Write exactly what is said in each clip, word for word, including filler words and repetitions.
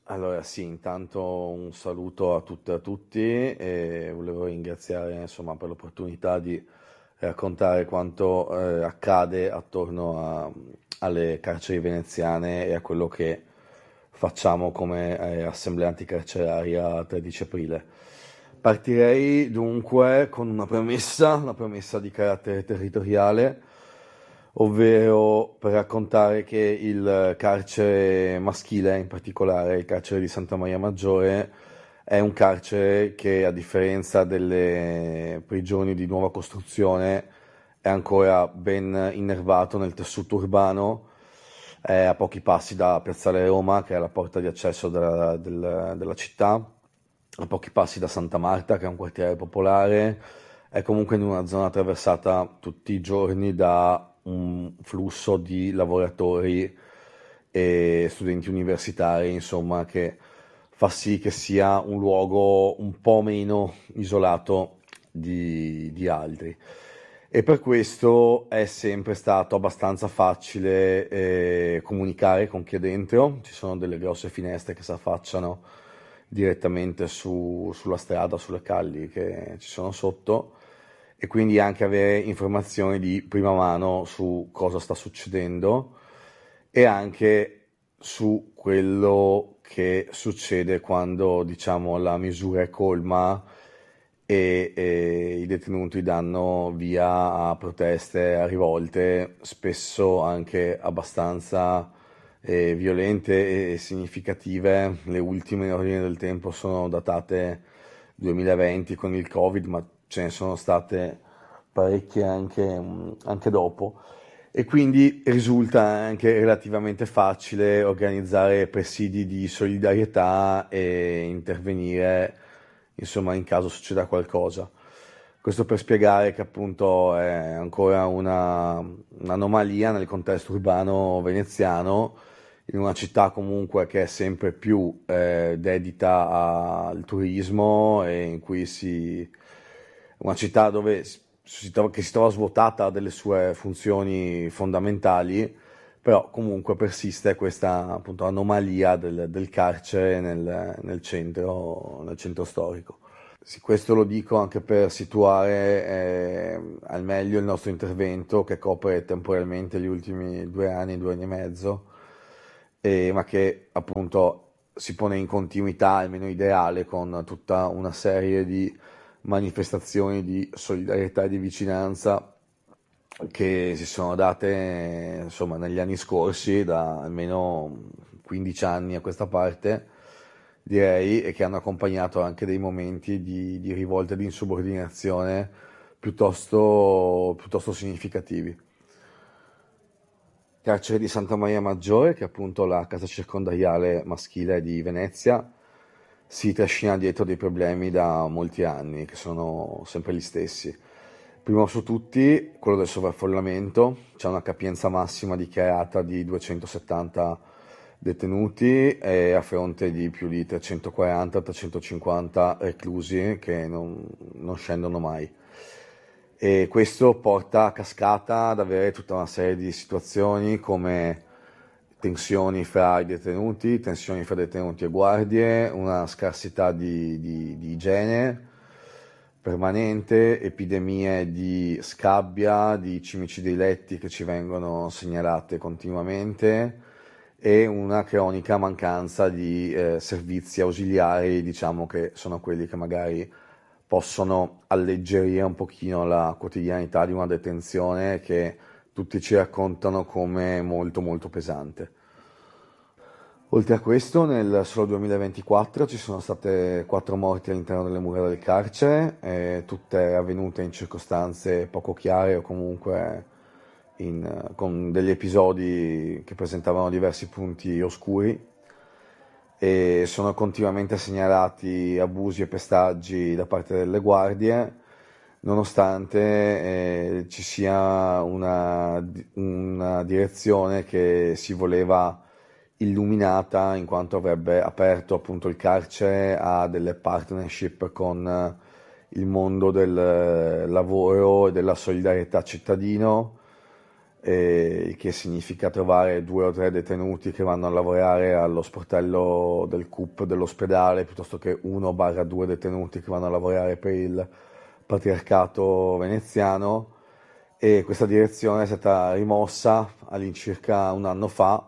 Allora sì, intanto un saluto a tutte e a tutti e volevo ringraziare insomma per l'opportunità di raccontare quanto eh, accade attorno a- alle carceri veneziane e a quello che facciamo come eh, assemblea anticarceraria tredici aprile. Partirei dunque con una premessa, una premessa di carattere territoriale, ovvero per raccontare che il carcere maschile, in particolare il carcere di Santa Maria Maggiore, è un carcere che, a differenza delle prigioni di nuova costruzione, è ancora ben innervato nel tessuto urbano, è a pochi passi da Piazzale Roma, che è la porta di accesso della, del- della città, a pochi passi da Santa Marta, che è un quartiere popolare, è comunque in una zona attraversata tutti i giorni da un flusso di lavoratori e studenti universitari, insomma, che fa sì che sia un luogo un po' meno isolato di, di altri. E per questo è sempre stato abbastanza facile eh, comunicare con chi è dentro. Ci sono delle grosse finestre che si affacciano direttamente su- sulla strada, sulle calli che ci sono sotto, e quindi anche avere informazioni di prima mano su cosa sta succedendo e anche su quello che succede quando, diciamo, la misura è colma e, e i detenuti danno via a proteste, a rivolte, spesso anche abbastanza eh, violente e significative. Le ultime in ordine del tempo sono datate duemilaventi con il Covid, ma ce ne sono state parecchie anche, anche dopo. E quindi risulta anche relativamente facile organizzare presidi di solidarietà e intervenire, insomma, in caso succeda qualcosa. Questo per spiegare che appunto è ancora una, un'anomalia nel contesto urbano veneziano, in una città comunque che è sempre più eh, dedita al turismo e in cui si... una città dove si trova, che si trova svuotata delle sue funzioni fondamentali, però comunque persiste questa appunto anomalia del, del carcere nel, nel centro, nel centro storico. Sì, questo lo dico anche per situare eh, al meglio il nostro intervento, che copre temporalmente gli ultimi due anni, due anni e mezzo, eh, ma che appunto si pone in continuità, almeno ideale, con tutta una serie di manifestazioni di solidarietà e di vicinanza che si sono date insomma negli anni scorsi, da almeno quindici anni a questa parte, direi, e che hanno accompagnato anche dei momenti di, di rivolta e di insubordinazione piuttosto, piuttosto significativi. Carcere di Santa Maria Maggiore, che è appunto la casa circondariale maschile di Venezia, si trascina dietro dei problemi da molti anni, che sono sempre gli stessi. Primo su tutti, quello del sovraffollamento. C'è una capienza massima dichiarata di duecentosettanta detenuti e a fronte di più di trecentoquaranta trecentocinquanta reclusi che non, non scendono mai. E questo porta a cascata ad avere tutta una serie di situazioni come tensioni fra i detenuti, tensioni fra detenuti e guardie, una scarsità di, di, di igiene permanente, epidemie di scabbia, di cimici dei letti che ci vengono segnalate continuamente e una cronica mancanza di eh, servizi ausiliari, diciamo, che sono quelli che magari possono alleggerire un pochino la quotidianità di una detenzione che tutti ci raccontano come molto molto pesante. Oltre a questo, nel solo duemilaventiquattro ci sono state quattro morti all'interno delle mura del carcere, eh, tutte avvenute in circostanze poco chiare o comunque in, con degli episodi che presentavano diversi punti oscuri, e sono continuamente segnalati abusi e pestaggi da parte delle guardie, nonostante eh, ci sia una, una direzione che si voleva illuminata, in quanto avrebbe aperto appunto il carcere a delle partnership con il mondo del lavoro e della solidarietà cittadino, eh, il che significa trovare due o tre detenuti che vanno a lavorare allo sportello del C U P dell'ospedale, piuttosto che uno barra due detenuti che vanno a lavorare per il patriarcato veneziano, e questa direzione è stata rimossa all'incirca un anno fa.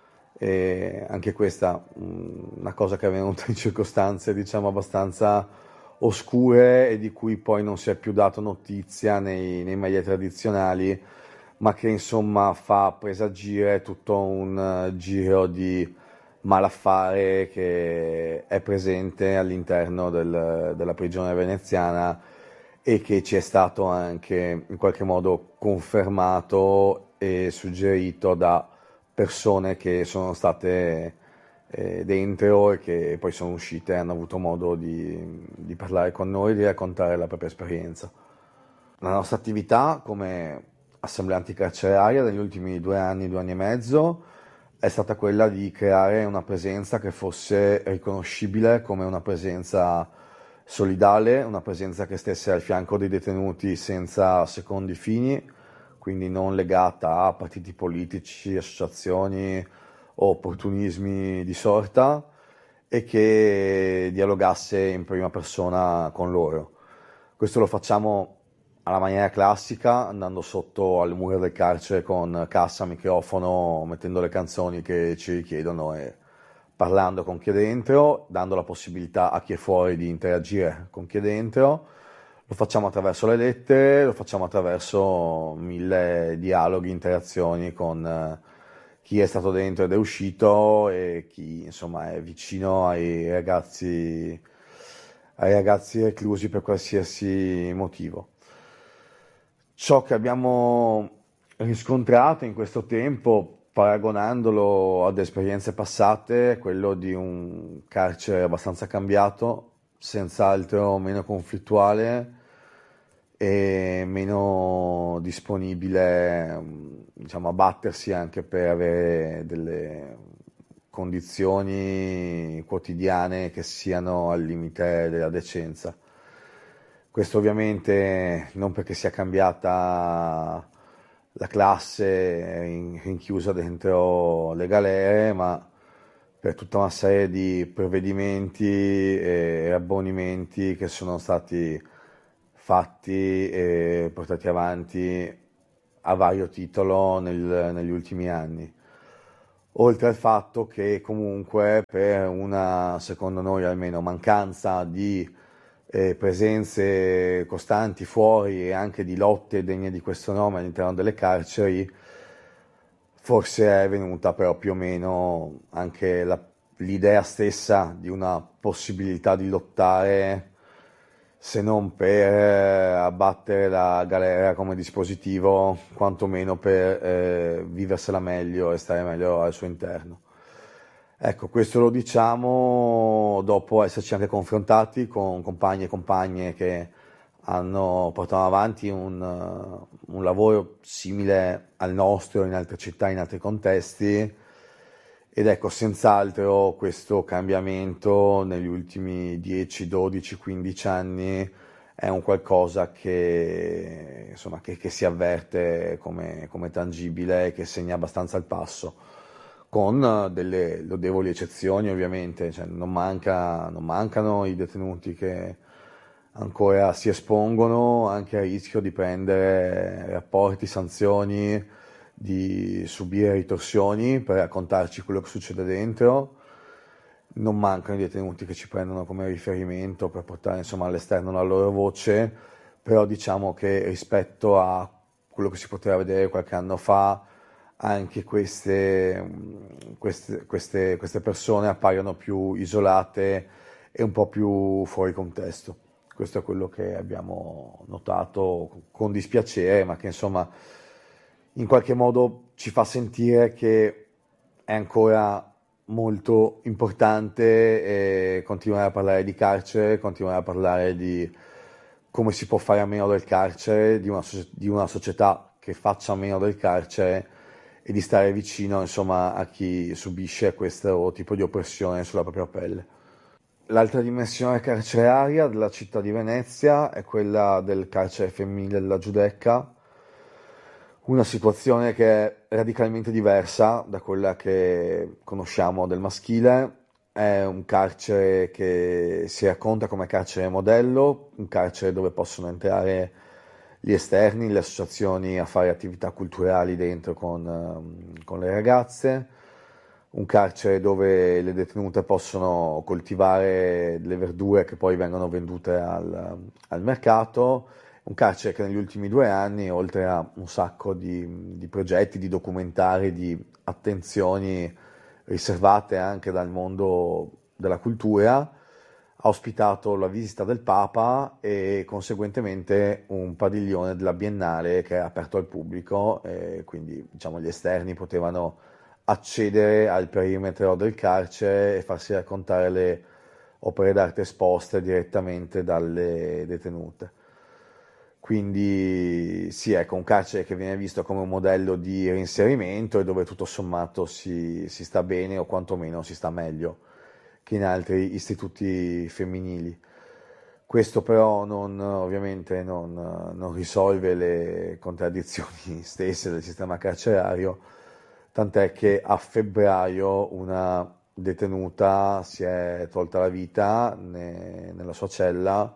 E anche questa mh, una cosa che è avvenuta in circostanze, diciamo, abbastanza oscure e di cui poi non si è più dato notizia nei, nei media tradizionali, ma che insomma fa presagire tutto un uh, giro di malaffare che è presente all'interno del- della prigione veneziana e che ci è stato anche in qualche modo confermato e suggerito da persone che sono state eh, dentro e che poi sono uscite e hanno avuto modo di, di parlare con noi, di raccontare la propria esperienza. La nostra attività come assemblea anticarceraria negli ultimi due anni, due anni e mezzo, è stata quella di creare una presenza che fosse riconoscibile come una presenza solidale, una presenza che stesse al fianco dei detenuti senza secondi fini, quindi non legata a partiti politici, associazioni o opportunismi di sorta, e che dialogasse in prima persona con loro. Questo lo facciamo alla maniera classica, andando sotto al muro del carcere con cassa, microfono, mettendo le canzoni che ci richiedono e parlando con chi è dentro, dando la possibilità a chi è fuori di interagire con chi è dentro. Lo facciamo attraverso le lettere, lo facciamo attraverso mille dialoghi, interazioni con eh, chi è stato dentro ed è uscito e chi insomma è vicino ai ragazzi, ai ragazzi reclusi per qualsiasi motivo. Ciò che abbiamo riscontrato in questo tempo, paragonandolo ad esperienze passate, è quello di un carcere abbastanza cambiato, senz'altro meno conflittuale e meno disponibile, diciamo, a battersi anche per avere delle condizioni quotidiane che siano al limite della decenza. Questo ovviamente non perché sia cambiata la classe rinchiusa dentro le galere, ma per tutta una serie di provvedimenti e abbonimenti che sono stati fatti e portati avanti a vario titolo nel- negli ultimi anni. Oltre al fatto che comunque per una, secondo noi almeno, mancanza di eh, presenze costanti fuori e anche di lotte degne di questo nome all'interno delle carceri, forse è venuta però più o meno anche la- l'idea stessa di una possibilità di lottare, se non per eh, abbattere la galera come dispositivo, quantomeno per eh, viversela meglio e stare meglio al suo interno. Ecco, questo lo diciamo dopo esserci anche confrontati con compagni e compagne che hanno portato avanti un, uh, un lavoro simile al nostro in altre città, in altri contesti, ed ecco, senz'altro questo cambiamento negli ultimi dieci, dodici, quindici anni è un qualcosa che, insomma, che, che si avverte come, come tangibile e che segna abbastanza il passo, con delle lodevoli eccezioni ovviamente, cioè, non manca, non mancano i detenuti che ancora si espongono anche al rischio di prendere rapporti, sanzioni, di subire ritorsioni per raccontarci quello che succede dentro. Non mancano i detenuti che ci prendono come riferimento per portare insomma all'esterno la loro voce, però diciamo che rispetto a quello che si poteva vedere qualche anno fa, anche queste, queste, queste, queste persone appaiono più isolate e un po' più fuori contesto. Questo è quello che abbiamo notato con dispiacere, ma che insomma in qualche modo ci fa sentire che è ancora molto importante eh, continuare a parlare di carcere, continuare a parlare di come si può fare a meno del carcere, di una, di una società che faccia a meno del carcere e di stare vicino, insomma, a chi subisce questo tipo di oppressione sulla propria pelle. L'altra dimensione carceraria della città di Venezia è quella del carcere femminile della Giudecca, una situazione che è radicalmente diversa da quella che conosciamo del maschile. È un carcere che si racconta come carcere modello, un carcere dove possono entrare gli esterni, le associazioni a fare attività culturali dentro con, ehm, con le ragazze, un carcere dove le detenute possono coltivare le verdure che poi vengono vendute al, al mercato, un carcere che negli ultimi due anni, oltre a un sacco di, di progetti, di documentari, di attenzioni riservate anche dal mondo della cultura, ha ospitato la visita del Papa e conseguentemente un padiglione della Biennale che è aperto al pubblico, e quindi diciamo, gli esterni potevano accedere al perimetro del carcere e farsi raccontare le opere d'arte esposte direttamente dalle detenute. Quindi sì, ecco, un carcere che viene visto come un modello di reinserimento e dove tutto sommato si, si sta bene o quantomeno si sta meglio che in altri istituti femminili. Questo però non, ovviamente non, non risolve le contraddizioni stesse del sistema carcerario, tant'è che a febbraio una detenuta si è tolta la vita ne- nella sua cella,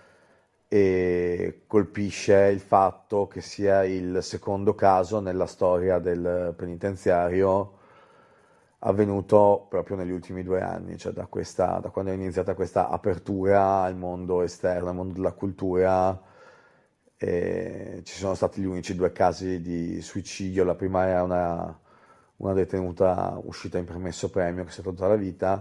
e colpisce il fatto che sia il secondo caso nella storia del penitenziario avvenuto proprio negli ultimi due anni, cioè da, questa, da quando è iniziata questa apertura al mondo esterno, al mondo della cultura. E ci sono stati gli unici due casi di suicidio. La prima era una, una detenuta uscita in permesso premio che si è tolta la vita,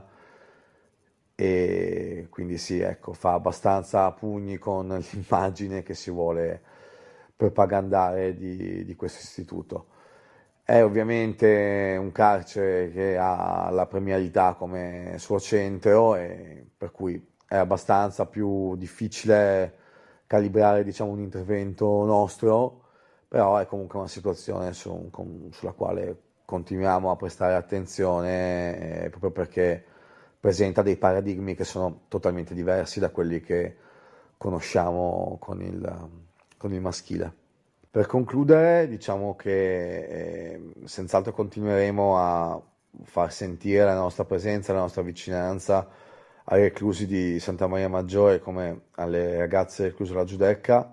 e quindi sì, ecco, fa abbastanza a pugni con l'immagine che si vuole propagandare di, di questo istituto. È ovviamente un carcere che ha la premialità come suo centro, e per cui è abbastanza più difficile calibrare, diciamo, un intervento nostro, però è comunque una situazione su- con- sulla quale continuiamo a prestare attenzione, eh, proprio perché presenta dei paradigmi che sono totalmente diversi da quelli che conosciamo con il, con il maschile. Per concludere, diciamo che eh, senz'altro continueremo a far sentire la nostra presenza, la nostra vicinanza ai reclusi di Santa Maria Maggiore come alle ragazze recluse alla Giudecca,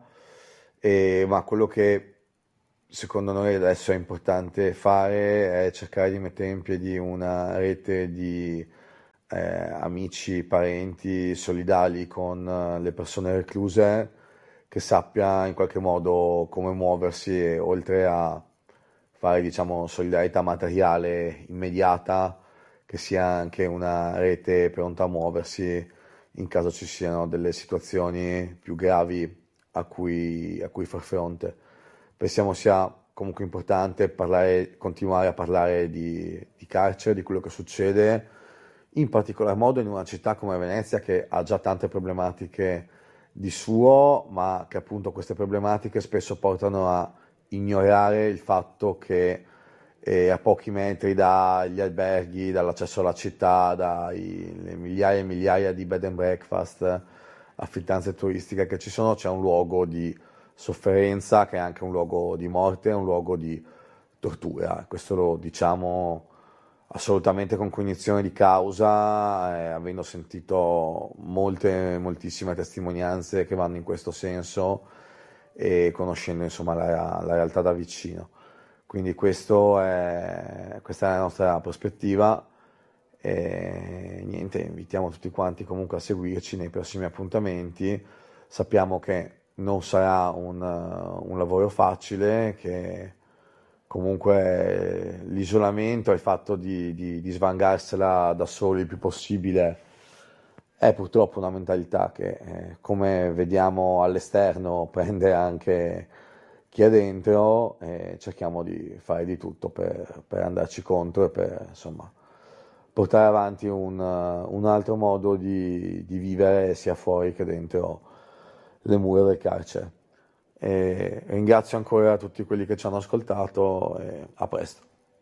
e, ma quello che secondo noi adesso è importante fare è cercare di mettere in piedi una rete di eh, amici, parenti solidali con eh, le persone recluse, che sappia in qualche modo come muoversi, e oltre a fare, diciamo, solidarietà materiale immediata, che sia anche una rete pronta a muoversi in caso ci siano delle situazioni più gravi a cui, a cui far fronte. Pensiamo sia comunque importante parlare, continuare a parlare di, di carcere, di quello che succede, in particolar modo in una città come Venezia, che ha già tante problematiche di suo, ma che appunto queste problematiche spesso portano a ignorare il fatto che eh, a pochi metri dagli alberghi, dall'accesso alla città, dalle migliaia e migliaia di bed and breakfast, affittanze turistiche che ci sono, c'è un luogo di sofferenza, che è anche un luogo di morte, un luogo di tortura. Questo lo diciamo assolutamente con cognizione di causa, eh, avendo sentito molte, moltissime testimonianze che vanno in questo senso e conoscendo insomma la, la realtà da vicino. Quindi questo è, questa è la nostra prospettiva, e niente, invitiamo tutti quanti comunque a seguirci nei prossimi appuntamenti. Sappiamo che non sarà un, un lavoro facile, che comunque l'isolamento e il fatto di, di, di svangarsela da soli il più possibile è purtroppo una mentalità che, eh, come vediamo all'esterno, prende anche chi è dentro, e cerchiamo di fare di tutto per, per andarci contro e per, insomma, portare avanti un, un altro modo di, di vivere sia fuori che dentro le mura del carcere. E ringrazio ancora tutti quelli che ci hanno ascoltato, e a presto.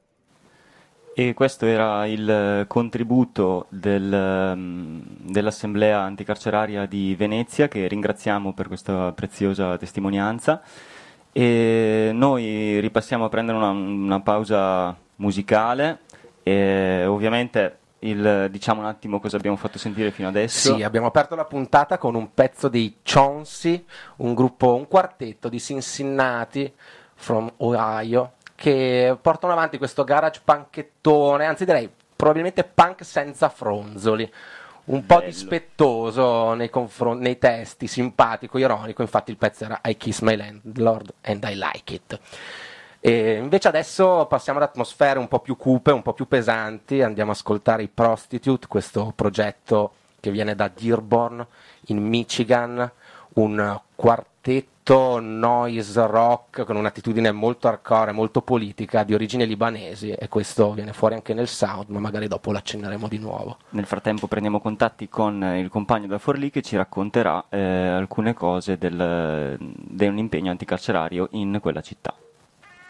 E questo era il contributo del, mm, dell'Assemblea anticarceraria di Venezia, che ringraziamo per questa preziosa testimonianza. E noi ripassiamo a prendere una, una pausa musicale e ovviamente il, diciamo un attimo cosa abbiamo fatto sentire fino adesso. Sì, abbiamo aperto la puntata con un pezzo dei Chauncey, un gruppo, un quartetto di Cincinnati, from Ohio, che portano avanti questo garage punkettone, anzi direi probabilmente punk senza fronzoli, un po' Bello. dispettoso nei, confron- nei testi, simpatico, ironico. Infatti il pezzo era I Kiss My Landlord and I Like It. E invece adesso passiamo ad atmosfere un po' più cupe, un po' più pesanti, andiamo ad ascoltare i Prostitute, questo progetto che viene da Dearborn in Michigan, un quartetto noise rock con un'attitudine molto hardcore, molto politica, di origini libanesi, e questo viene fuori anche nel sound, ma magari dopo l'accenneremo di nuovo. Nel frattempo prendiamo contatti con il compagno da Forlì che ci racconterà eh, alcune cose del, di un impegno anticarcerario in quella città.